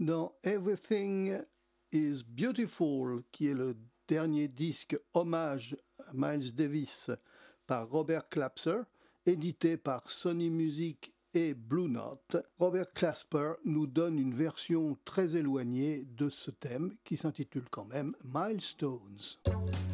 Dans Everything is Beautiful, qui est le dernier disque hommage à Miles Davis par Robert Clasper, édité par Sony Music et Blue Note, Robert Clasper nous donne une version très éloignée de ce thème qui s'intitule quand même Milestones.